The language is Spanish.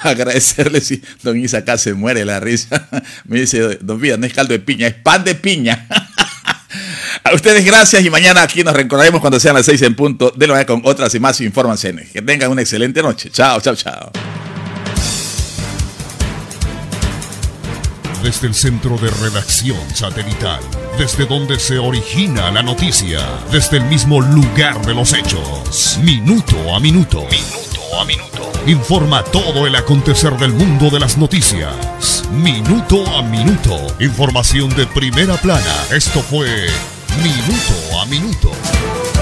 agradecerle si don Isa acá se muere la risa. Me dice, don Vida, no es caldo de piña, es pan de piña. A ustedes gracias y mañana aquí nos reencontraremos cuando sean las 6 en punto de la mañana con otras y más informaciones. Que tengan una excelente noche. Chao, chao, chao. Desde el centro de redacción satelital, desde donde se origina la noticia, desde el mismo lugar de los hechos, minuto a minuto, informa todo el acontecer del mundo de las noticias, minuto a minuto, información de primera plana. Esto fue Minuto a Minuto.